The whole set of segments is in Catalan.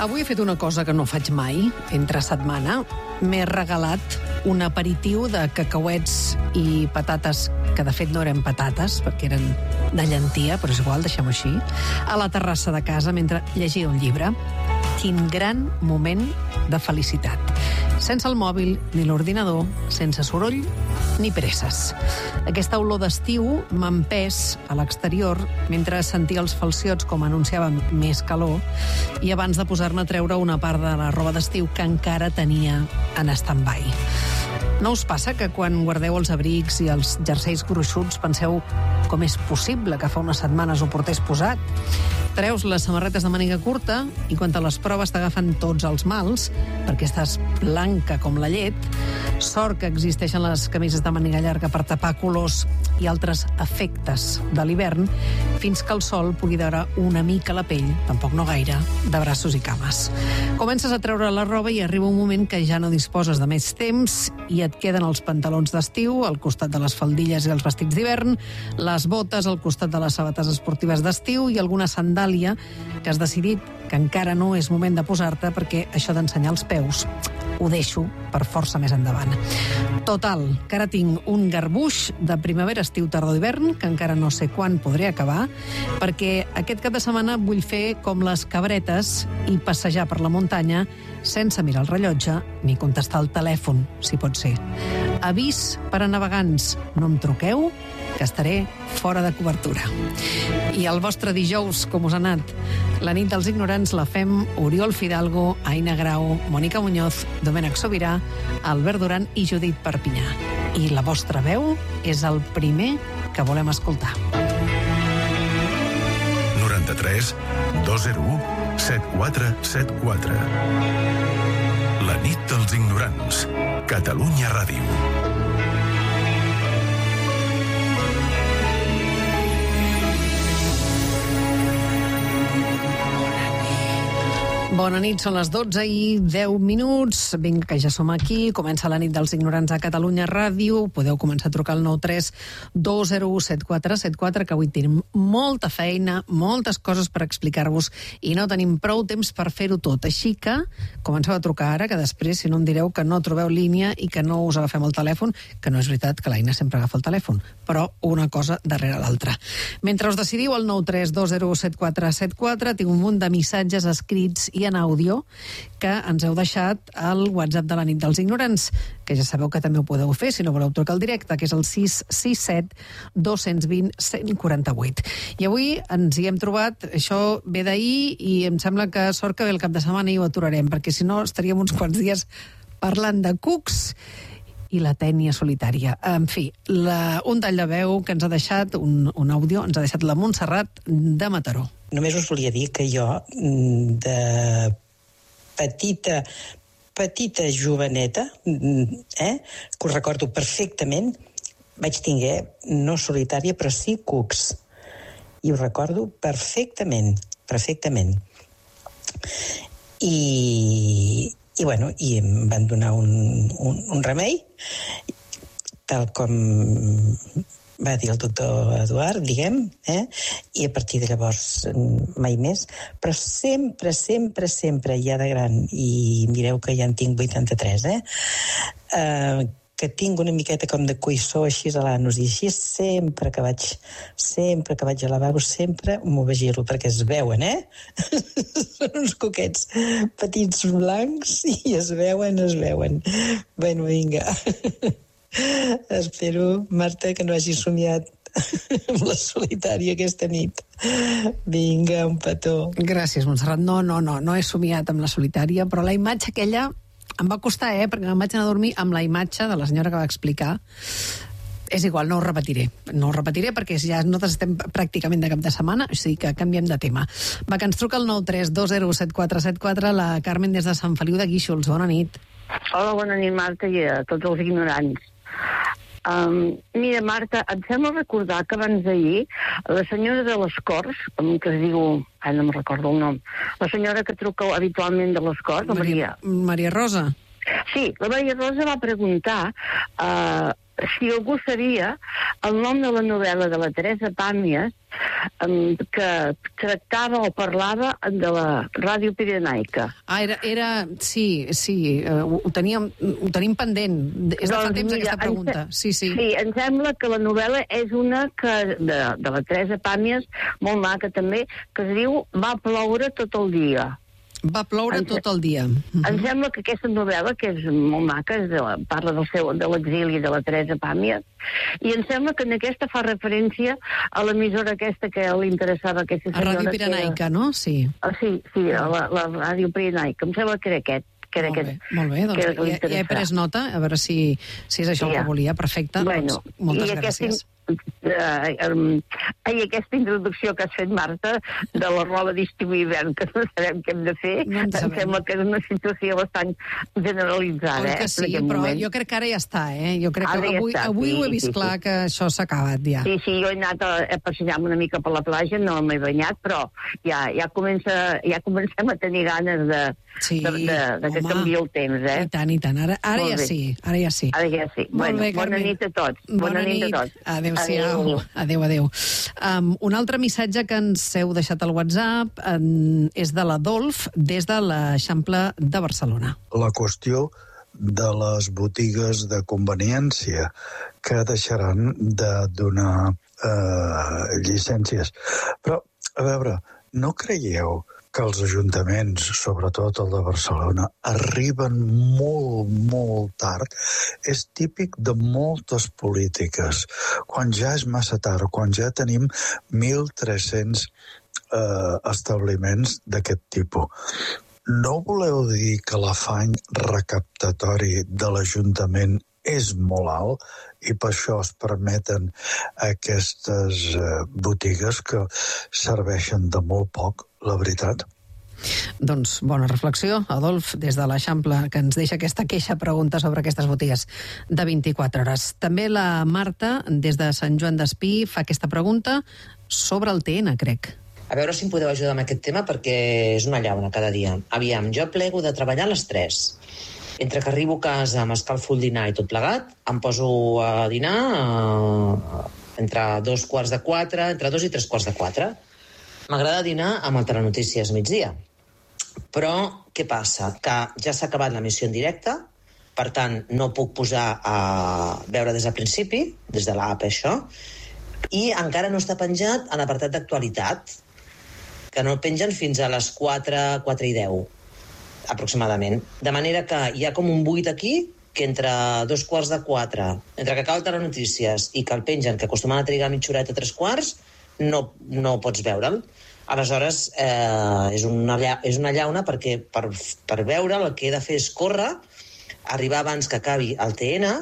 Avui he fet una cosa que no faig mai, entre setmana. M'he regalat un aperitiu de cacauets i patates, que de fet no eren patates, perquè eren de llentia, però és igual, deixem-ho així, a la terrassa de casa mentre llegia un llibre. Quin gran moment de felicitat. Sense el mòbil ni l'ordinador, sense soroll ni presses. Aquesta olor d'estiu m'ha empès a l'exterior mentre sentia els falciots com anunciaven més calor i abans de posar-me a treure una part de la roba d'estiu que encara tenia en stand-by. No us passa que quan guardeu els abrics i els jerseis gruixuts penseu com és possible que fa unes setmanes ho portés posat? Treus les samarretes de màniga curta i quan te les proves t'agafen tots els mals, perquè estàs blanca com la llet. Sort que existeixen les camises de màniga llarga per tapar colors i altres efectes de l'hivern, fins que el sol pugui veure una mica la pell, tampoc no gaire, de braços i cames. Comences a treure la roba i arriba un moment que ja no disposes de més temps i et queden els pantalons d'estiu al costat de les faldilles i els vestits d'hivern, les botes al costat de les sabates esportives d'estiu i alguna sandàlia que has decidit que encara no és moment de posar-te perquè això d'ensenyar els peus ho deixo per força més endavant. Total, que ara tinc un garbuix de primavera, estiu, tardor, hivern, que encara no sé quan podré acabar, perquè aquest cap de setmana vull fer com les cabretes i passejar per la muntanya sense mirar el rellotge ni contestar el telèfon, si pot ser. Avís per a navegants, no em truqueu, que estaré fora de cobertura. I el vostre dijous, com us ha anat? La nit dels ignorants la fem Oriol Fidalgo, Aina Grau, Mònica Muñoz, Domènec Sobirà, Albert Duran i Judit Perpinyà. I la vostra veu és el primer que volem escoltar. 93 201 7474. La nit dels ignorants. Catalunya Ràdio. Bona nit, són les 12 i 10 minuts. Vinga, que ja som aquí. Comença la nit dels ignorants a Catalunya Ràdio. Podeu començar a trucar al 93 201 7474, que avui tenim molta feina, moltes coses per explicar-vos i no tenim prou temps per fer-ho tot. Així que comenceu a trucar ara, que després, si no em direu que no trobeu línia i que no us agafem el telèfon, que no és veritat que l'Aina sempre agafa el telèfon, però una cosa darrere l'altra. Mentre us decidiu al 93 201 7474, tinc un munt de missatges escrits i en àudio que ens heu deixat al WhatsApp de la nit dels ignorants, que ja sabeu que també ho podeu fer si no voleu trucar al directe, que és el 667 220 148. I avui ens hi hem trobat, això ve d'ahir i em sembla que sort que ve el cap de setmana i ho aturarem, perquè si no estaríem uns quants dies parlant de cucs i la tènia solitària. En fi, un tall de veu que ens ha deixat, un àudio, ens ha deixat la Montserrat de Mataró. Només us volia dir que jo, de petita joveneta, que us recordo perfectament, vaig tinguer, no solitària, però sí cucs. I ho recordo perfectament. I em van donar un remei, tal com va dir el doctor Eduard, diguem, i a partir de llavors mai més, però sempre, ja de gran, i mireu que ja en tinc 83, que tinc una miqueta com de cuissó així a l'anus, i així sempre que vaig al lavabo, sempre m'ho vigilo, perquè es veuen, Són uns coquets petits blancs i es veuen. Bueno, vinga. Espero, Marta, que no hagis somiat amb la solitària aquesta nit. Vinga, un petó. Gràcies, Montserrat. No he somiat amb la solitària, però la imatge aquella em va costar, perquè em vaig anar a dormir amb la imatge de la senyora que va explicar. És igual, no ho repetiré perquè ja nosaltres estem pràcticament de cap de setmana, o sigui que canviem de tema. Va, que ens truca el 93 201 7474, la Carmen des de Sant Feliu de Guíxols. Bona nit. Hola, bona nit, Marta, i a tots els ignorants. Mira, Marta, em sembla recordar que abans d'ahir la senyora de les Corts, que es diu, no me'n recordo el nom, la senyora que truca habitualment de les Corts, Maria Rosa. Sí, la Maria Rosa va preguntar si algú sabia el nom de la novel·la de la Teresa Pàmies, que tractava o parlava de la Ràdio Pirenaica. Sí, ho tenim pendent. És de fa temps aquesta pregunta. Sí, em sembla que la novel·la és una de la Teresa Pàmies, molt maca també, que es diu Va ploure tot el dia. Va ploure tot el dia. Em sembla que aquesta novel·la, que és molt maca, parla de l'exili de la Teresa Pàmies, i em sembla que en aquesta fa referència a l'emissora aquesta que li interessava aquesta senyora. A Ràdio Pirenaica, no? Sí. Sí, a la Ràdio Pirenaica. Em sembla que era aquest. Molt bé, doncs ja he pres nota, a veure si és això el que volia. Perfecte, doncs moltes gràcies. Aquesta introducció que has fet, Marta, de la roba d'estiu i hivern, que no sabem què hem de fer, em sembla que és una situació bastant generalitzada. Que sí, però jo crec que ara ja està, Jo crec que avui ho he vist clar, que això s'ha acabat ja. Sí, jo he anat a passejar-me una mica per la platja, no m'he banyat, però ja comencem a tenir ganes de que canviï el temps, I tant. Ara ja sí. Ara ja sí. Bona nit a tots. Bona nit a tots. Adéu. Un altre missatge que ens heu deixat al WhatsApp és de l'Adolf des de l'Eixample de Barcelona. La qüestió de les botigues de conveniència que deixaran de donar llicències. Però, a veure, no creieu que els ajuntaments, sobretot el de Barcelona, arriben molt, molt tard? És típic de moltes polítiques. Quan ja és massa tard, quan ja tenim 1.300 establiments d'aquest tipus. No voleu dir que l'afany recaptatori de l'Ajuntament és molt alt i per això es permeten aquestes botigues que serveixen de molt poc, la veritat? Doncs bona reflexió, Adolf, des de l'Eixample, que ens deixa aquesta pregunta sobre aquestes botigues de 24 hores. També la Marta, des de Sant Joan d'Espí, fa aquesta pregunta sobre el TN, crec. A veure si em podeu ajudar amb aquest tema, perquè és una llauna cada dia. Aviam, jo plego de treballar a les 3. Entre que arribo a casa, m'escalfo el dinar i tot plegat, em poso a dinar entre 3:45, entre 2 i 3:45. M'agrada dinar amb el Telenotícies migdia. Però què passa? Que ja s'ha acabat l'emissió en directe, per tant, no puc posar a veure des del principi, des de l'app això, i encara no està penjat a l'apartat d'actualitat, que no pengen fins a les 4:10, aproximadament. De manera que hi ha com un buit aquí, que entre 3:45, entre que acaba el Telenotícies i que el pengen, que acostumen a trigar mitja horeta, 3/4, no pots veure'l. Aleshores, és una llauna perquè per veure'l el que he de fer és córrer, arribar abans que acabi el TN,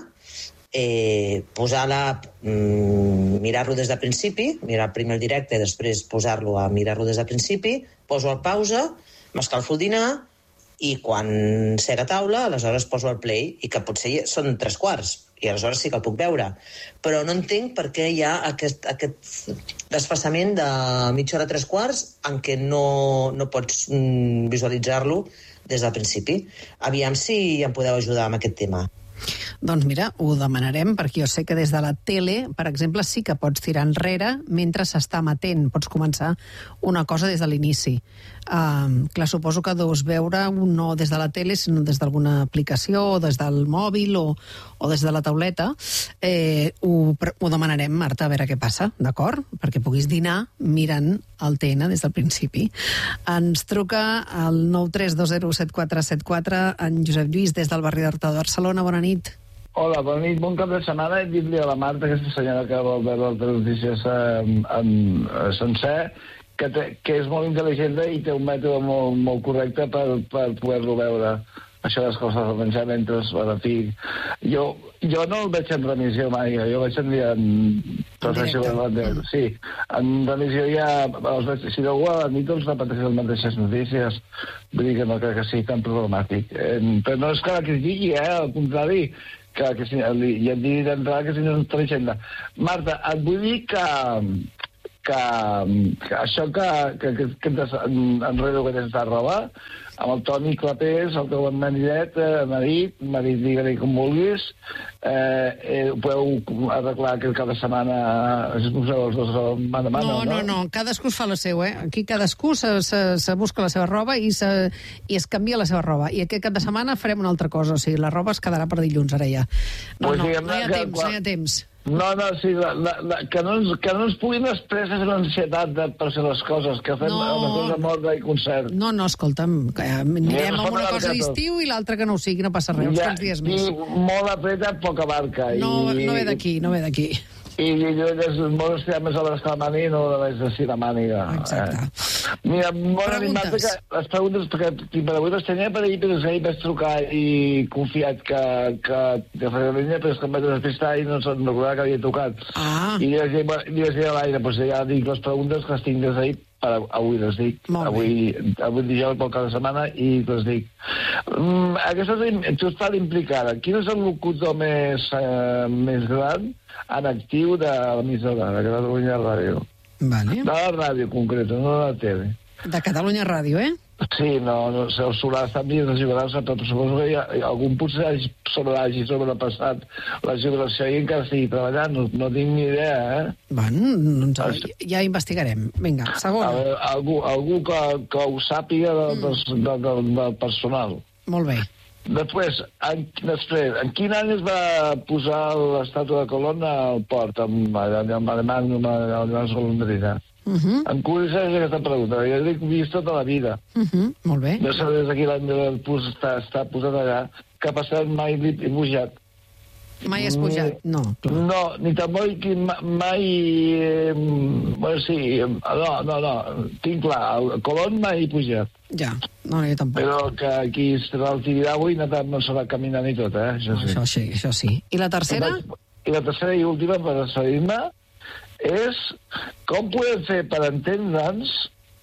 posar l'app, mirar-lo des del principi, mirar primer el directe i després posar-lo a mirar-lo des del principi, poso el pausa, m'escalfo el dinar i quan sega a taula, aleshores poso el play, i que potser són 3/4, i aleshores sí que el puc veure. Però no entenc per què hi ha aquest desfasament de mitja hora, 3/4, en què no pots visualitzar-lo des del principi. Aviam si em podeu ajudar amb aquest tema. Doncs mira, ho demanarem, perquè jo sé que des de la tele, per exemple, sí que pots tirar enrere mentre s'està emetent. Pots començar una cosa des de l'inici. Clar, suposo que deus veure no des de la tele, sinó des d'alguna aplicació, o des del mòbil, o des de la tauleta. Ho demanarem, Marta, a veure què passa, d'acord? Perquè puguis dinar mirant el TN des del principi. Ens truca al 932074744 en Josep Lluís des del barri d'Horta de Barcelona. Bona nit. Hola, bona nit, bon cap de setmana. Dir-li a la Marta, aquesta senyora que vol veure les notícies en sencer, que és molt intel·ligent i té un mètode molt correcte per poder-lo veure. Això les coses de menjar mentre es va fi. Jo no el veig en remissió mai, jo veig en sí, en remissió ja els veig, si algú a la nit els repeteix les mateixes notícies, vull dir que no crec que sigui tan problemàtic. Però no és que la critiqui, al contrari, que ja et digui d'entrada que si no és intel·ligent. Marta, et vull dir que que això que enredo que tens de roba, amb el Toni Clapés, el teu marit, digue-li com vulguis, ho podeu arreglar aquest cap de setmana, si poseu els dos mà de mà, no, cadascú es fa la seva, Aquí cadascú se busca la seva roba i es canvia la seva roba. I aquest cap de setmana farem una altra cosa, o sigui, la roba es quedarà per dilluns, ara ja. No hi ha temps. No, sí, que no ens puguin després fer una ansietat per fer les coses, que fem una cosa morta i concert. No, escolta'm, anirem amb una cosa d'estiu i l'altra que no ho sigui, no passa res, uns quants dies més. I molt apreta, poca barca. No ve d'aquí. I és molt estirat més a l'Escalamani i no més de Ciramàniga. Exacte. Mira, bona animat que les preguntes, perquè per avui les tenia per ahir, però ahir vaig trucar i confiat que faria línia, però és que em vaig despistar i no se'n recordava que havia tocat. I li vaig dir a l'aire, doncs ja dic les preguntes que les tinc des d'ahir, avui les dic. Avui dijous pel cap de setmana i les dic. Tu estàs implicada. Quin és el locutor més gran en actiu de l'emissora, de Catalunya Ràdio? Vale. De la ràdio, concreta, no de la tele. De Catalunya Ràdio, Sí, no sé, el Solà està enviant la jubilació, però suposo que algun potser hagi sobrepassat la jubilació i encara estigui treballant, no tinc ni idea, Bueno, ja investigarem. Vinga, segon. Algú que ho sàpiga del personal. Molt bé. Després, en quin any es va posar l'estàtua de Colón al port, amb Magnum, amb Golondrina? Em coincideix aquesta pregunta. Jo l'he vist tota la vida. Molt bé. No sé des d'aquí l'any està posat allà, que ha passat mai he pujat. Mai has pujat? No. No, ni tampoc mai... Bueno, sí, no. Tinc clar, el Colón mai he pujat. Ja, no, jo tampoc. Però que aquí serà el Tibidabo i no se va caminant i tot, Això sí. I la tercera? I la tercera i última, per despedir-me, és com podem fer per entendre'ns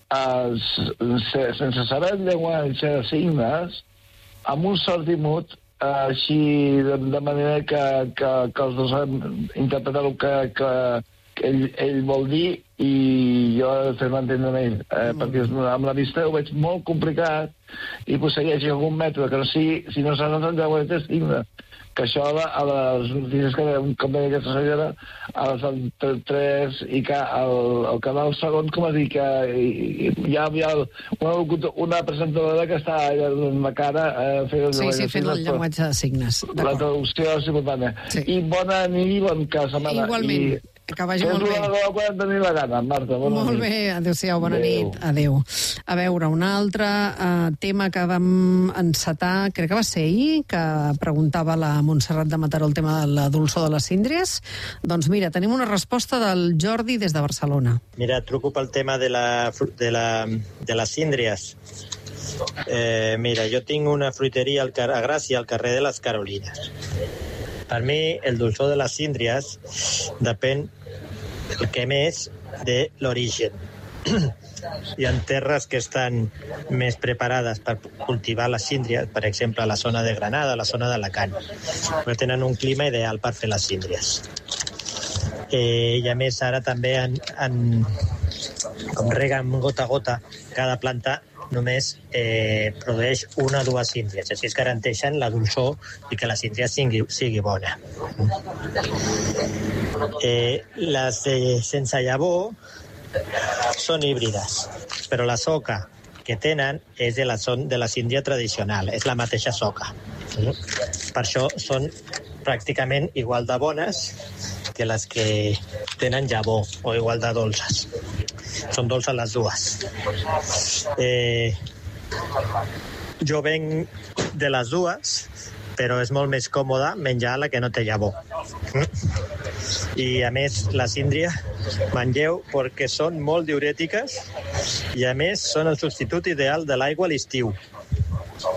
sense saber el llenguatge de signes amb un sordimut així de manera que els dos hem interpretat el que ell vol dir i jo fer-me entendre amb ell, perquè amb la vista ho veig molt complicat i potser hi hagi algun mètode que no sigui, si no s'ha notat el llenguatge de signes, que això a les notícies que com deia aquesta senyora, a les 3 i que al canal segon, com a dir, que hi havia una presentadora que està en la cara fent el llenguatge de signes. La traducció simultània. I bona nit i bon cas, setmana. Igualment. Que vagi molt bé. Quan tenir la gana, Marta. Molt bé, adéu-siau, bona nit. Adéu. A veure, un altre tema que vam encetar, crec que va ser ahir, que preguntava la Montserrat de Mataró el tema de la dolçor de les síndries. Doncs mira, tenim una resposta del Jordi des de Barcelona. Mira, truco pel tema de les síndries. Mira, jo tinc una fruiteria a Gràcia, al carrer de les Carolines. Per mi, el dolçor de les síndries depèn el que més de l'origen. Hi ha terres que estan més preparades per cultivar les síndries, per exemple, a la zona de Granada, a la zona d'Alacant, que tenen un clima ideal per fer les síndries. I a més, ara també com reguen gota a gota, cada planta només produeix una o dues síndries, així es garanteixen la dolçor i que la síndria sigui bona. Les sense llavor són híbrides, però la soca que tenen és de la síndria tradicional, és la mateixa soca. Per això són pràcticament igual de bones que les que tenen llavor o igual de dolces. Són dolces les dues. Jo venc de les dues, però és molt més còmode menjar la que no té llavor. I a més, la síndria mengeu perquè són molt diurètiques i a més són el substitut ideal de l'aigua a l'estiu.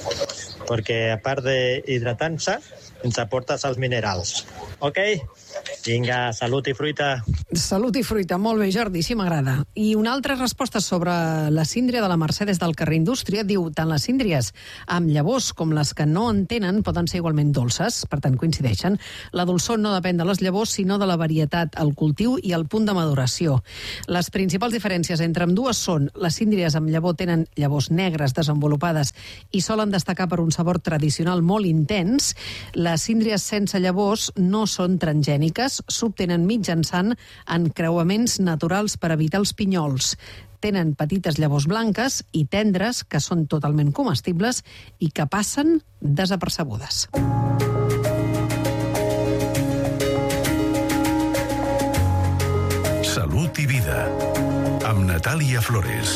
Perquè a part d'hidratar-se, ens aporta sals minerals. Ok? Vinga, salut i fruita. Salut i fruita, molt bé, Jordi, sí m'agrada. I una altra resposta sobre la síndria de la Mercè des del carrer Indústria diu: tant les síndries amb llavors com les que no en tenen poden ser igualment dolces, per tant coincideixen. La dolçor no depèn de les llavors, sinó de la varietat, el cultiu i el punt de maduració. Les principals diferències entre ambdues són: les síndries amb llavor tenen llavors negres desenvolupades i solen destacar per un sabor tradicional molt intens. Les síndries sense llavors no són transgèniques, s'obtenen mitjançant encreuaments naturals per evitar els pinyols. Tenen petites llavors blanques i tendres que són totalment comestibles i que passen desapercebudes. Salut i vida, amb Natàlia Flores.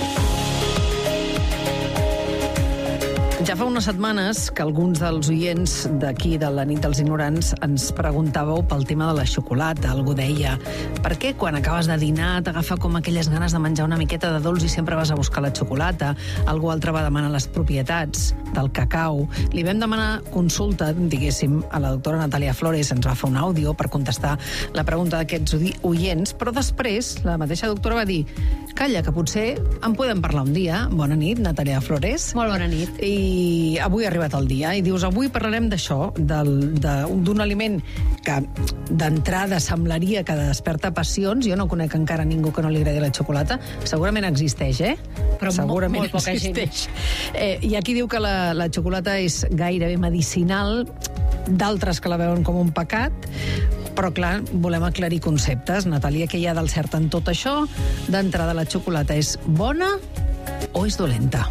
Ja fa unes setmanes que alguns dels oients d'aquí, de la nit dels ignorants, ens preguntàveu pel tema de la xocolata. Algú deia: per què quan acabes de dinar t'agafa com aquelles ganes de menjar una miqueta de dolç i sempre vas a buscar la xocolata? Algú altre va demanar les propietats del cacau. Li vam demanar consulta, diguéssim, a la doctora Natàlia Flores, ens va fer un àudio per contestar la pregunta d'aquests oients, però després la mateixa doctora va dir: calla, que potser en podem parlar un dia. Bona nit, Natàlia Flores. Molt bona nit. I avui ha arribat el dia, i dius: avui parlarem d'això, d'un aliment que d'entrada semblaria que desperta passions. Jo no conec encara ningú que no li agradi la xocolata. Segurament existeix, Però segurament molt poca existeix. I aquí diu que la xocolata és gairebé medicinal, d'altres que la veuen com un pecat, però clar, volem aclarir conceptes. Natàlia, què hi ha del cert en tot això? D'entrada, la xocolata és bona o és dolenta?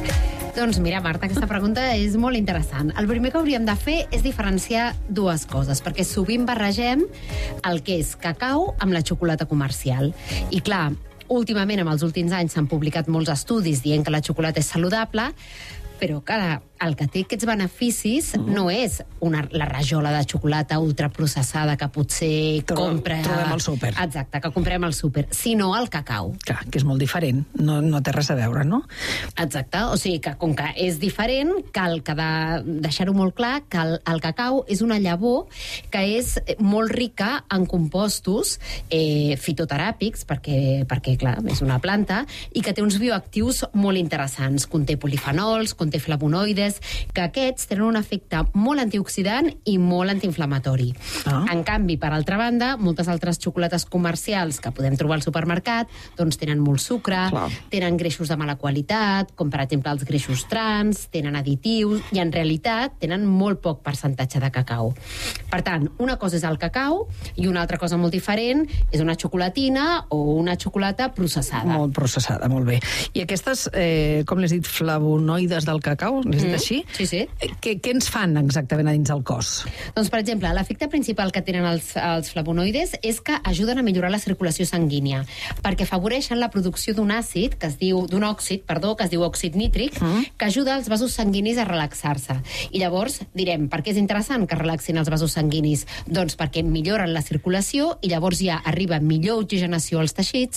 Doncs mira, Marta, aquesta pregunta és molt interessant. El primer que hauríem de fer és diferenciar dues coses, perquè sovint barregem el que és cacau amb la xocolata comercial. I clar, últimament, en els últims anys, s'han publicat molts estudis dient que la xocolata és saludable, però, clar, el que té aquests beneficis no és la rajola de xocolata ultraprocessada que potser trobem al súper. Exacte, que comprem al súper, sinó el cacau. Clar, que és molt diferent, no té res a veure, no? Exacte, o sigui que com que és diferent, cal deixar-ho molt clar que el cacau és una llavor que és molt rica en compostos fitoteràpics, perquè clar, és una planta, i que té uns bioactius molt interessants. Conté polifenols, conté flavonoides, que aquests tenen un efecte molt antioxidant i molt antiinflamatori. En canvi, per altra banda, moltes altres xocolates comercials que podem trobar al supermercat doncs tenen molt sucre, tenen greixos de mala qualitat, com per exemple els greixos trans, tenen additius i en realitat tenen molt poc percentatge de cacau. Per tant, una cosa és el cacau i una altra cosa molt diferent és una xocolatina o una xocolata processada. Molt processada, molt bé. I aquestes, com l'has dit, flavonoides del cacau, l'has dit així? Sí, sí. Què ens fan exactament a dins el cos? Doncs, per exemple, l'efecte principal que tenen els flavonoides és que ajuden a millorar la circulació sanguínia, perquè afavoreixen la producció d'un òxid, que es diu òxid nítric, que ajuda els vasos sanguinis a relaxar-se. I llavors direm, per què és interessant que relaxin els vasos sanguinis? Doncs perquè milloren la circulació i llavors ja arriba millor oxigenació als teixits,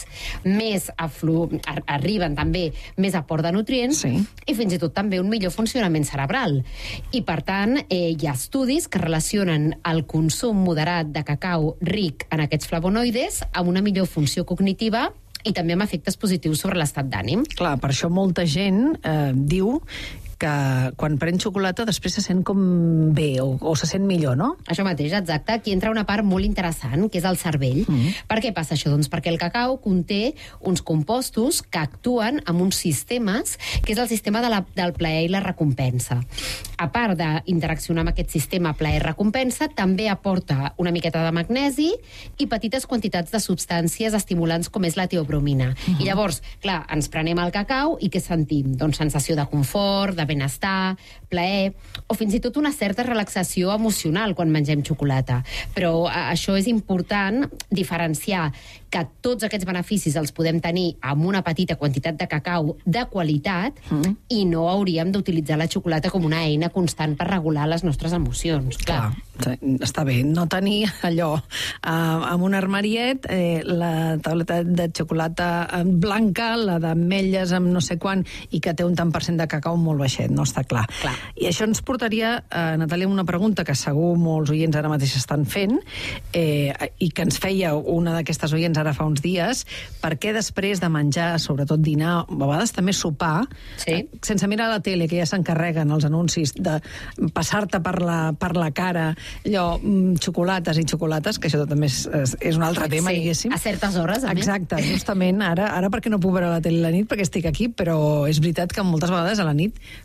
arriben també més aport de nutrients i fins i tot també un millor funcionament cerebral. I, per tant, hi ha estudis que relacionen el consum moderat de cacau ric en aquests flavonoides amb una millor funció cognitiva i també amb efectes positius sobre l'estat d'ànim. Clar, per això molta gent diu que quan pren xocolata després se sent com bé o se sent millor, no? Això mateix, exacte. Aquí entra una part molt interessant, que és el cervell. Per què passa això? Doncs perquè el cacau conté uns compostos que actuen amb uns sistemes, que és el sistema del plaer i la recompensa. A part d'interaccionar amb aquest sistema plaer-recompensa, també aporta una miqueta de magnesi i petites quantitats de substàncies estimulants com és la teobromina. I llavors, clar, ens prenem el cacau i què sentim? Doncs sensació de confort, de benestar, plaer, o fins i tot una certa relaxació emocional quan mengem xocolata. Però això és important diferenciar que tots aquests beneficis els podem tenir amb una petita quantitat de cacau de qualitat i no hauríem d'utilitzar la xocolata com una eina constant per regular les nostres emocions. Clar. Està bé, no tenir allò amb un armariet, la tauleta de xocolata blanca, la d'ametlles amb no sé quan, i que té un tant per cent de cacau molt baixet, no està clar. I això ens portaria, Natàlia, una pregunta que segur molts oients ara mateix estan fent, i que ens feia una d'aquestes oients ara fa uns dies, per què després de menjar, sobretot dinar, a vegades també sopar, sense mirar la tele, que ja s'encarreguen els anuncis de passar-te per la cara allò, xocolates i xocolates, que això també és un altre tema, diguéssim. A certes hores, a més. Exacte, justament ara perquè no puc veure la tele a la nit, perquè estic aquí, però és veritat que moltes vegades a la nit